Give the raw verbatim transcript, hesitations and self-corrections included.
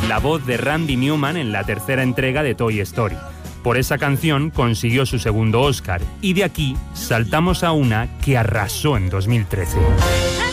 la voz de Randy Newman en la tercera entrega de Toy Story. Por esa canción consiguió su segundo Oscar, y de aquí saltamos a una que arrasó en dos mil trece.